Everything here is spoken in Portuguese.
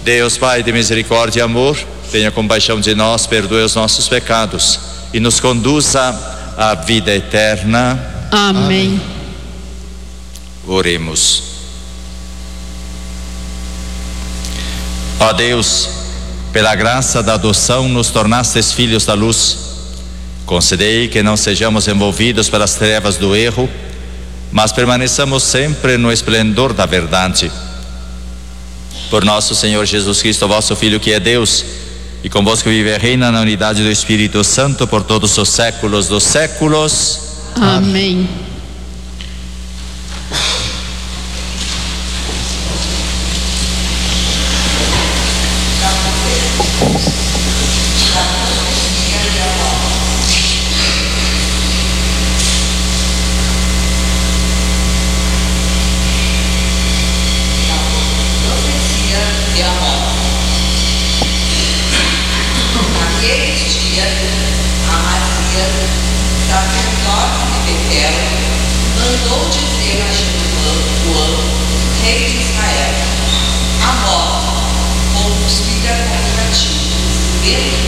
Deus Pai de misericórdia e amor, tenha compaixão de nós, perdoe os nossos pecados e nos conduza à vida eterna. Amém. Oremos. Ó Deus, pela graça da adoção nos tornastes filhos da luz. Concedei que não sejamos envolvidos pelas trevas do erro, mas permaneçamos sempre no esplendor da verdade. Por nosso Senhor Jesus Cristo, vosso Filho, que é Deus, e convosco vive e reina na unidade do Espírito Santo por todos os séculos dos séculos. Amém. Rei de Israel, a morte, povo conspira contra ti,